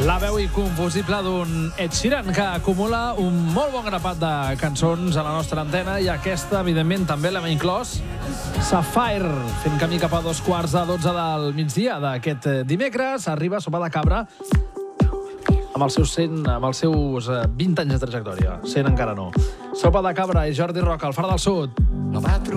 La veu inconfusible d'un Ed Sheeran que acumula un molt bon grapat de cançons a la nostra antena i aquesta, evidentment, també l'hem inclòs. Sapphire, fent camí cap a 11:15 del migdia d'aquest dimecres. Arriba Sopa de Cabra amb els seus 20 anys de trajectòria. 100 encara no. Sopa de Cabra i Jordi Roca, al Far del Sud.